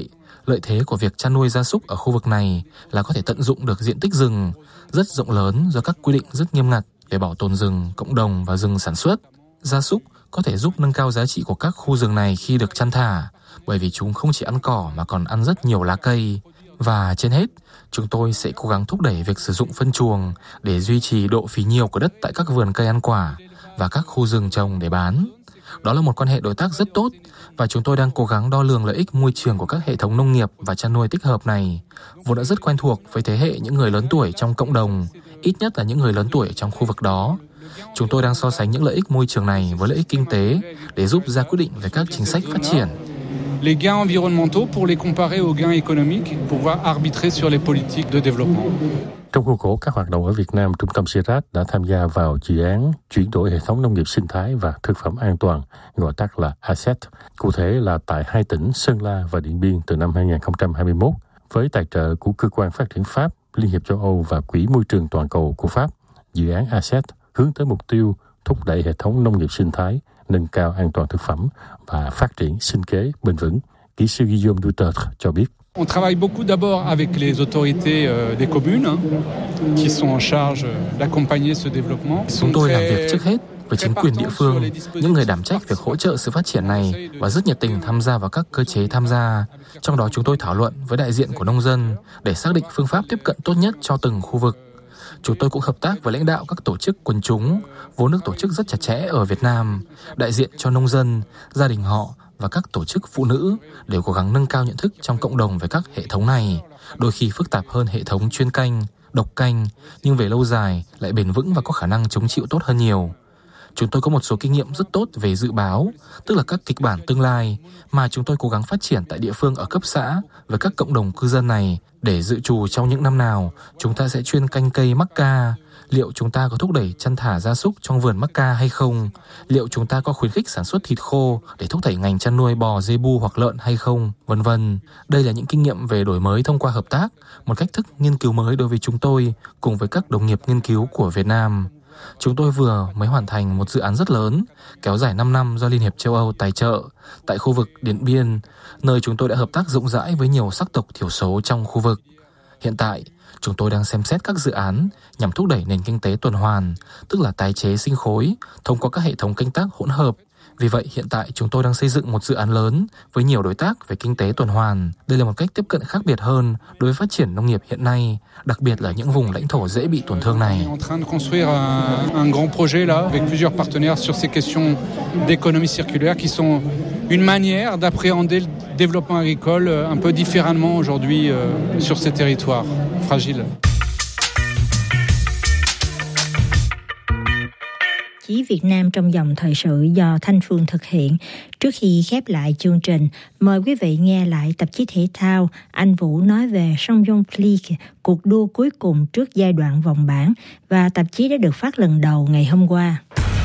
Lợi thế của việc chăn nuôi gia súc ở khu vực này là có thể tận dụng được diện tích rừng rất rộng lớn do các quy định rất nghiêm ngặt để bảo tồn rừng, cộng đồng và rừng sản xuất. Gia súc có thể giúp nâng cao giá trị của các khu rừng này khi được chăn thả, bởi vì chúng không chỉ ăn cỏ mà còn ăn rất nhiều lá cây. Và trên hết, chúng tôi sẽ cố gắng thúc đẩy việc sử dụng phân chuồng để duy trì độ phì nhiêu của đất tại các vườn cây ăn quả và các khu rừng trồng để bán. Đó là một quan hệ đối tác rất tốt và chúng tôi đang cố gắng đo lường lợi ích môi trường của các hệ thống nông nghiệp và chăn nuôi tích hợp này, vốn đã rất quen thuộc với thế hệ những người lớn tuổi trong cộng đồng, ít nhất là những người lớn tuổi trong khu vực đó. Chúng tôi đang so sánh những lợi ích môi trường này với lợi ích kinh tế để giúp ra quyết định về các chính sách phát triển. Les gains environnementaux pour les comparer aux gains économiques, pour pouvoir arbitrer sur les politiques de développement. Trong khuôn khổ các hoạt động ở Việt Nam, Trung tâm CIRAD đã tham gia vào dự án chuyển đổi hệ thống nông nghiệp sinh thái và thực phẩm an toàn, gọi tắt là ASET, cụ thể là tại hai tỉnh Sơn La và Điện Biên từ năm 2021, với tài trợ của Cơ quan Phát triển Pháp, Liên hiệp châu Âu và Quỹ Môi trường Toàn cầu của Pháp. Dự án ASET hướng tới mục tiêu thúc đẩy hệ thống nông nghiệp sinh thái, nâng cao an toàn thực phẩm và phát triển sinh kế bền vững. Kỹ sư Guillaume Dutertre cho biết. On travaille beaucoup d'abord avec les autorités des communes qui sont en charge d'accompagner ce développement. Chúng tôi làm việc trước hết với chính quyền địa phương, những người đảm trách việc hỗ trợ sự phát triển này và rất nhiệt tình tham gia vào các cơ chế tham gia. Trong đó chúng tôi thảo luận với đại diện của nông dân để xác định phương pháp tiếp cận tốt nhất cho từng khu vực. Chúng tôi cũng hợp tác với lãnh đạo các tổ chức quần chúng, vốn được tổ chức rất chặt chẽ ở Việt Nam, đại diện cho nông dân, gia đình họ và các tổ chức phụ nữ để cố gắng nâng cao nhận thức trong cộng đồng về các hệ thống này, đôi khi phức tạp hơn hệ thống chuyên canh, độc canh, nhưng về lâu dài lại bền vững và có khả năng chống chịu tốt hơn nhiều. Chúng tôi có một số kinh nghiệm rất tốt về dự báo, tức là các kịch bản tương lai mà chúng tôi cố gắng phát triển tại địa phương ở cấp xã với các cộng đồng cư dân này để dự trù trong những năm nào chúng ta sẽ chuyên canh cây mắc ca. Liệu chúng ta có thúc đẩy chăn thả gia súc trong vườn mắc ca hay không? Liệu chúng ta có khuyến khích sản xuất thịt khô để thúc đẩy ngành chăn nuôi bò, dê bu hoặc lợn hay không? Vân vân. Đây là những kinh nghiệm về đổi mới thông qua hợp tác, một cách thức nghiên cứu mới đối với chúng tôi cùng với các đồng nghiệp nghiên cứu của Việt Nam. Chúng tôi vừa mới hoàn thành một dự án rất lớn, kéo dài 5 năm do Liên hiệp châu Âu tài trợ, tại khu vực Điện Biên, nơi chúng tôi đã hợp tác rộng rãi với nhiều sắc tộc thiểu số trong khu vực. Hiện tại, chúng tôi đang xem xét các dự án nhằm thúc đẩy nền kinh tế tuần hoàn, tức là tái chế sinh khối, thông qua các hệ thống canh tác hỗn hợp. Vì vậy, hiện tại chúng tôi đang xây dựng một dự án lớn với nhiều đối tác về kinh tế tuần hoàn. Đây là một cách tiếp cận khác biệt hơn đối với phát triển nông nghiệp hiện nay, đặc biệt là những vùng lãnh thổ dễ bị tổn thương này. On est en train de construire un grand projet là avec plusieurs partenaires sur ces questions d'économie circulaire qui sont une manière d'appréhender le développement agricole un peu différemment aujourd'hui sur ces territoires fragiles. Chí Việt Nam trong dòng thời sự do Thanh Phương thực hiện. Trước khi khép lại chương trình, mời quý vị nghe lại tạp chí thể thao Anh Vũ nói về Champions League, cuộc đua cuối cùng trước giai đoạn vòng bảng, và tạp chí đã được phát lần đầu ngày hôm qua.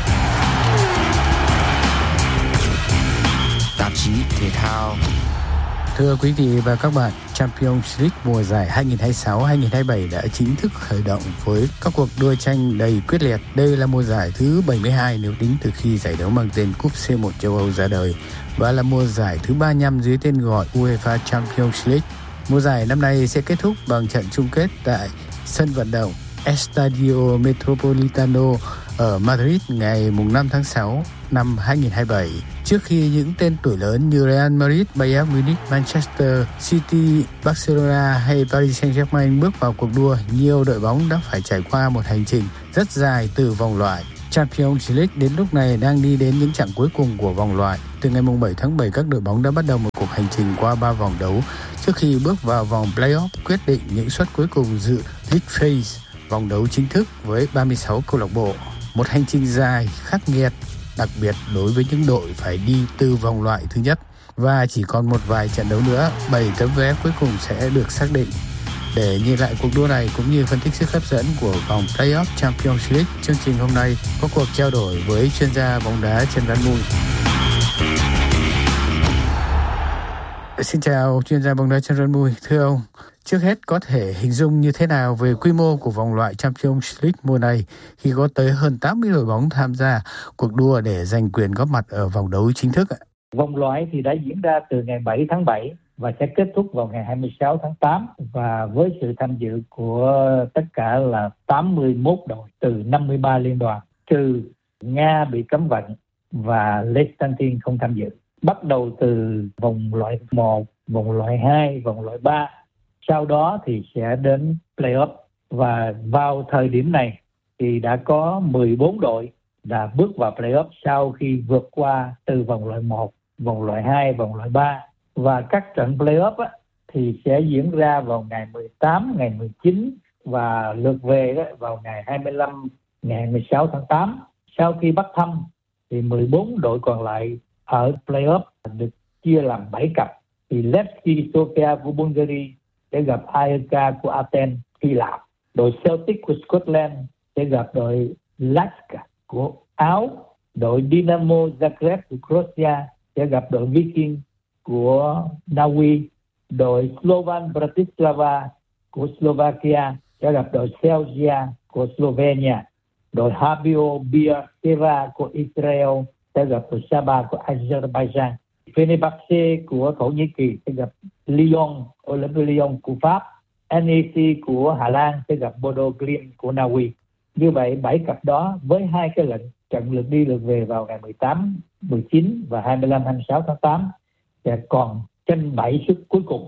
Tạp chí thể thao. Thưa quý vị và các bạn, Champions League mùa giải 2026-2027 đã chính thức khởi động với các cuộc đua tranh đầy quyết liệt. Đây là mùa giải thứ 72 nếu tính từ khi giải đấu mang tên Cúp C1 châu Âu ra đời và là mùa giải thứ 35 dưới tên gọi UEFA Champions League. Mùa giải năm nay sẽ kết thúc bằng trận chung kết tại sân vận động Estadio Metropolitano ở Madrid ngày 5 tháng 6 năm 2027. Trước khi những tên tuổi lớn như Real Madrid, Bayern Munich, Manchester City, Barcelona hay Paris Saint-Germain bước vào cuộc đua, nhiều đội bóng đã phải trải qua một hành trình rất dài từ vòng loại. Champions League đến lúc này đang đi đến những chặng cuối cùng của vòng loại. Từ ngày 7 tháng 7, các đội bóng đã bắt đầu một cuộc hành trình qua 3 vòng đấu trước khi bước vào vòng play-off quyết định những suất cuối cùng dự League Phase, vòng đấu chính thức với 36 câu lạc bộ. Một hành trình dài, khắc nghiệt, đặc biệt đối với những đội phải đi từ vòng loại thứ nhất. Và chỉ còn một vài trận đấu nữa, 7 tấm vé cuối cùng sẽ được xác định. Để nhìn lại cuộc đua này cũng như phân tích sức hấp dẫn của vòng play-off Champions League, chương trình hôm nay có cuộc trao đổi với chuyên gia bóng đá Trần Văn Mùi. Xin chào chuyên gia bóng đá Trần Văn Mùi. Thưa ông, trước hết có thể hình dung như thế nào về quy mô của vòng loại Champions League mùa này khi có tới hơn 80 đội bóng tham gia cuộc đua để giành quyền góp mặt ở vòng đấu chính thức ạ? Vòng loại thì đã diễn ra từ ngày 7 tháng 7 và sẽ kết thúc vào ngày 26 tháng 8 và với sự tham dự của tất cả là 81 đội từ 53 liên đoàn, trừ Nga bị cấm vận và Liechtenstein không tham dự. Bắt đầu từ vòng loại 1, vòng loại 2, vòng loại 3, sau đó thì sẽ đến play-off. Và vào thời điểm này thì đã có 14 đội đã bước vào play-off sau khi vượt qua từ vòng loại 1, vòng loại 2, vòng loại 3. Và các trận play-off thì sẽ diễn ra vào ngày 18, ngày 19 và lượt về vào ngày 25, ngày 26 tháng 8. Sau khi bắt thăm thì 14 đội còn lại ở play-off được chia làm 7 cặp. Thì Levski Sofia của Bulgaria sẽ gặp AEK của Athens, Hy Lạp. Đội Celtic của Scotland sẽ gặp đội Laska của Áo. Đội Dynamo Zagreb của Croatia sẽ gặp đội Viking của Na Uy. Đội Slovan Bratislava của Slovakia sẽ gặp đội Celsia của Slovenia. Đội Habio Beersheva của Israel sẽ gặp đội Saba của Azerbaijan. Fenerbahce của Thổ Nhĩ Kỳ sẽ gặp Lyon, Olympique Lyon của Pháp. NEC của Hà Lan sẽ gặp Bodo Glimt của Na Uy. Như vậy 7 cặp đó với 2 cái lệnh trận lượt đi lượt về vào ngày 18, 19 và 25, 26 tháng 8 sẽ còn tranh 7 suất cuối cùng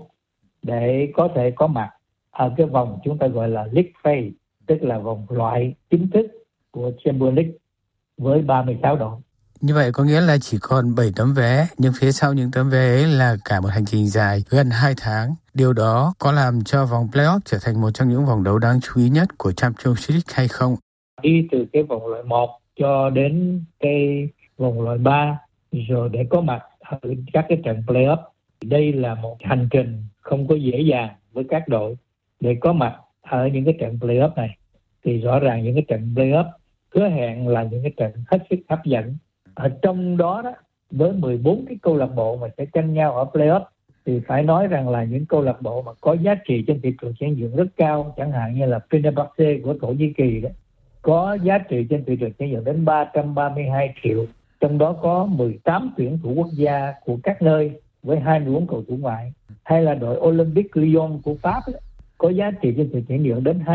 để có thể có mặt ở cái vòng chúng ta gọi là League Phase, tức là vòng loại chính thức của Champions League với 36 đội. Như vậy có nghĩa là chỉ còn 7 tấm vé, nhưng phía sau những tấm vé ấy là cả một hành trình dài gần 2 tháng. Điều đó có làm cho vòng play-off trở thành một trong những vòng đấu đáng chú ý nhất của Champions League hay không? Đi từ cái vòng loại 1 cho đến cái vòng loại 3 rồi để có mặt ở các cái trận play-off. Đây là một hành trình không có dễ dàng với các đội để có mặt ở những cái trận play-off này. Thì rõ ràng những cái trận play-off hứa hẹn là những cái trận hết sức hấp dẫn. Ở trong đó với 14 cái câu lạc bộ mà sẽ tranh nhau ở play-off thì phải nói rằng là những câu lạc bộ mà có giá trị trên thị trường chuyển nhượng rất cao, chẳng hạn như là Fenerbahce của Thổ Nhĩ Kỳ đó, có giá trị trên thị trường chuyển nhượng đến 332 triệu. Trong đó có 18 tuyển thủ quốc gia của các nơi với 24 cầu thủ ngoại. Hay là đội Olympique Lyon của Pháp đó, có giá trị trên thị trường chuyển nhượng đến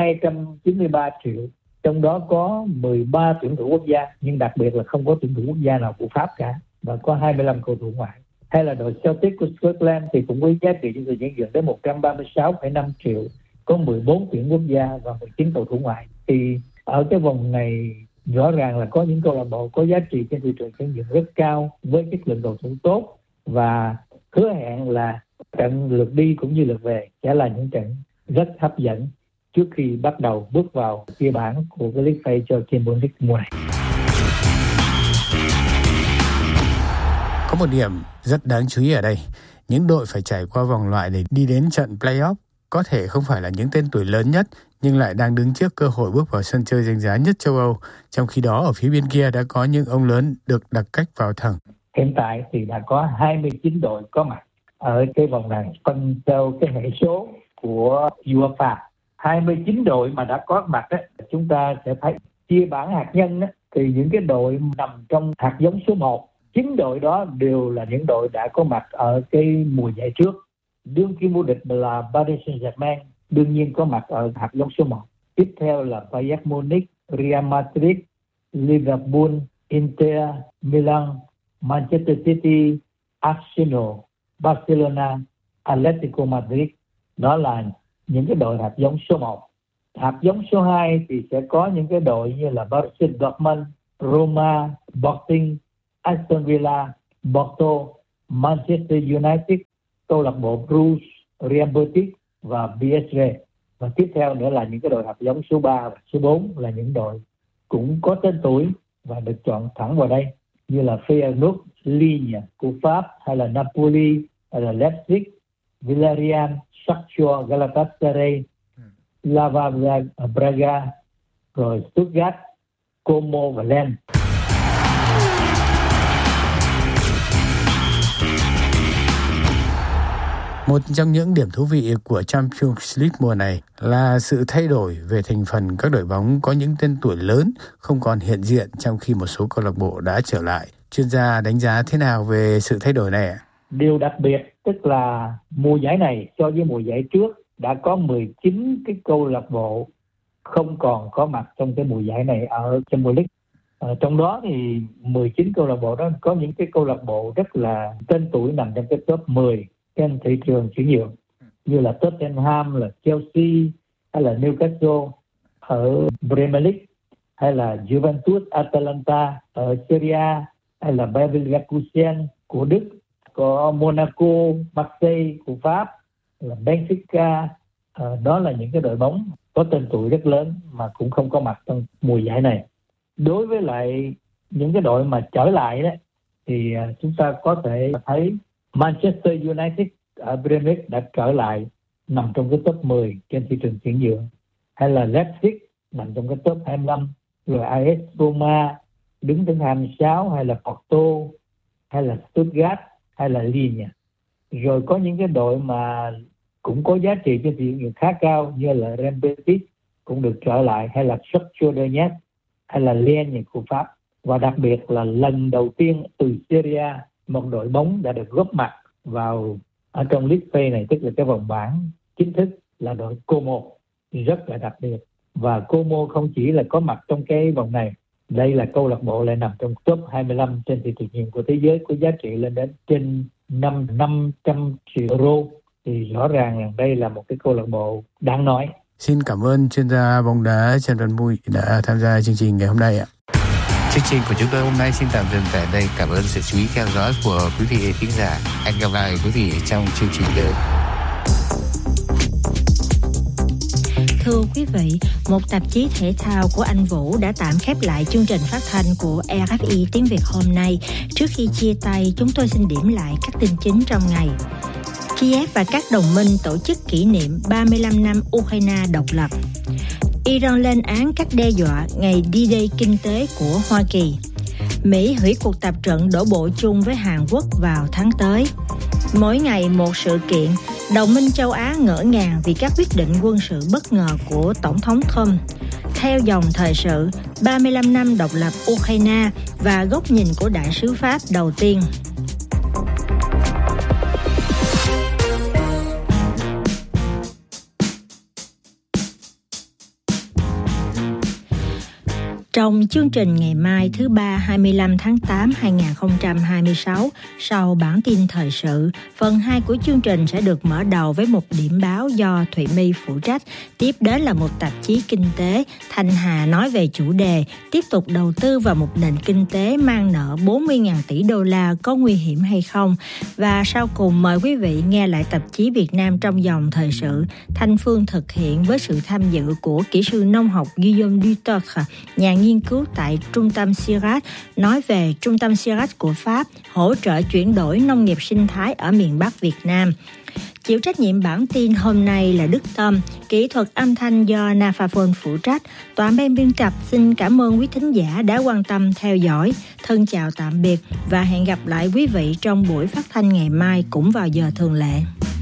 293 triệu. Trong đó có 13 tuyển thủ quốc gia, nhưng đặc biệt là không có tuyển thủ quốc gia nào của Pháp cả, và có 25 cầu thủ ngoại. Hay là đội Celtic của Scotland thì cũng có giá trị trên thị trường chuyển nhượng đến 136,5 triệu, có 14 tuyển quốc gia và 19 cầu thủ ngoại. Thì ở cái vòng này rõ ràng là có những câu lạc bộ có giá trị trên thị trường chuyển nhượng rất cao với chất lượng cầu thủ tốt, và hứa hẹn là trận lượt đi cũng như lượt về sẽ là những trận rất hấp dẫn trước khi bắt đầu bước vào chia bảng của cái League Phase cho Champions League mùa này. Có một điểm rất đáng chú ý ở đây, những đội phải trải qua vòng loại để đi đến trận play-off có thể không phải là những tên tuổi lớn nhất, nhưng lại đang đứng trước cơ hội bước vào sân chơi danh giá nhất châu Âu. Trong khi đó ở phía bên kia đã có những ông lớn được đặt cách vào thẳng. Hiện tại thì đã có 29 đội có mặt ở cái vòng này, phân theo cái hệ số của UEFA. 29 đội mà đã có mặt đó, chúng ta sẽ thấy chia bảng hạt nhân đó, thì những cái đội nằm trong hạt giống số 1, 9 đội đó đều là những đội đã có mặt ở cái mùa giải trước. Đương kim vô địch là Paris Saint-Germain đương nhiên có mặt ở hạt giống số 1. Tiếp theo là Bayern Munich, Real Madrid, Liverpool, Inter, Milan, Manchester City, Arsenal, Barcelona, Atletico Madrid. Đó là những cái đội hạt giống số 1. Hạt giống số 2 thì sẽ có những cái đội như là Borussia Dortmund, Roma, Sporting, Aston Villa, Porto, Manchester United, câu lạc bộ Bruges, Real Betis và PSG. Và tiếp theo nữa là những cái đội hạt giống số 3 và số 4 là những đội cũng có tên tuổi và được chọn thẳng vào đây, như là Feyenoord, Lille của Pháp, hay là Napoli, hay là Leipzig, Villarreal, Shakhtar, Galatasaray, Lava Braga, rồi Stuttgart, Como và Lens. Một trong những điểm thú vị của Champions League mùa này là sự thay đổi về thành phần các đội bóng có những tên tuổi lớn không còn hiện diện, trong khi một số câu lạc bộ đã trở lại. Chuyên gia đánh giá thế nào về sự thay đổi này ạ? Điều đặc biệt tức là mùa giải này so với mùa giải trước đã có 19 cái câu lạc bộ không còn có mặt trong cái mùa giải này ở Champions League. Trong đó thì 19 câu lạc bộ đó có những cái câu lạc bộ rất là tên tuổi nằm trong cái top 10 trên thị trường chuyển nhượng, như là Tottenham, là Chelsea hay là Newcastle ở Premier League, hay là Juventus Atalanta ở Serie A, hay là Bayer Leverkusen của Đức, có Monaco, Marseille của Pháp, là Benfica. Đó là những cái đội bóng có tên tuổi rất lớn mà cũng không có mặt trong mùa giải này. Đối với lại những cái đội mà trở lại đó thì chúng ta có thể thấy Manchester United ở Premier League đã trở lại nằm trong cái top 10 trên thị trường chuyển nhượng, hay là Leipzig nằm trong cái top 25, rồi AS Roma đứng thứ 26, hay là Porto, hay là Stuttgart, hay là Lille. Rồi có những cái đội mà cũng có giá trị trên thị trường khá cao như là Real Betis cũng được trở lại, hay là Shakhtar Donetsk, hay là Lens của Pháp. Và đặc biệt là lần đầu tiên từ Serie A một đội bóng đã được góp mặt vào ở trong League Phase này, tức là cái vòng bảng chính thức, là đội Como, rất là đặc biệt. Và Como không chỉ là có mặt trong cái vòng này, đây là câu lạc bộ lại nằm trong top 25 trên thị trường chuyển nhượng của thế giới, có giá trị lên đến trên 500 triệu euro. Thì rõ ràng là đây là một cái câu lạc bộ đáng nói. Xin cảm ơn chuyên gia bóng đá Trần Văn Mui đã tham gia chương trình ngày hôm nay ạ. Chương trình của chúng tôi hôm nay xin tạm dừng tại đây. Cảm ơn sự chú ý theo dõi của quý vị khán giả. Hẹn gặp lại quý vị trong chương trình tới. Thưa quý vị, một tạp chí thể thao của Anh Vũ đã tạm khép lại chương trình phát thanh của RFI tiếng Việt hôm nay. Trước khi chia tay, chúng tôi xin điểm lại các tin chính trong ngày. Kiev và các đồng minh tổ chức kỷ niệm 35 năm Ukraine độc lập. Iran lên án các đe dọa ngày D-Day kinh tế của Hoa Kỳ. Mỹ hủy cuộc tập trận đổ bộ chung với Hàn Quốc vào tháng tới. Mỗi ngày một sự kiện, đồng minh châu Á ngỡ ngàng vì các quyết định quân sự bất ngờ của Tổng thống Trump. Theo dòng thời sự, 35 năm độc lập Ukraine và góc nhìn của đại sứ Pháp đầu tiên. Trong chương trình ngày mai thứ Ba 25 tháng 8 2026, sau bản tin thời sự, phần 2 của chương trình sẽ được mở đầu với một điểm báo do Thụy My phụ trách. Tiếp đến là một tạp chí kinh tế, Thanh Hà nói về chủ đề tiếp tục đầu tư vào một nền kinh tế mang nợ 40.000 tỷ đô la có nguy hiểm hay không. Và sau cùng mời quý vị nghe lại tạp chí Việt Nam trong dòng thời sự, Thanh Phương thực hiện với sự tham dự của kỹ sư nông học Guillaume Dutortre, nhà nghiên cứu tại Trung tâm Sirat, nói về Trung tâm Sirat của Pháp hỗ trợ chuyển đổi nông nghiệp sinh thái ở miền Bắc Việt Nam. Chịu trách nhiệm bản tin hôm nay là Đức Tâm, kỹ thuật âm thanh do Naphafon phụ trách. Toàn ban biên tập xin cảm ơn quý thính giả đã quan tâm theo dõi. Thân chào tạm biệt và hẹn gặp lại quý vị trong buổi phát thanh ngày mai cũng vào giờ thường lệ.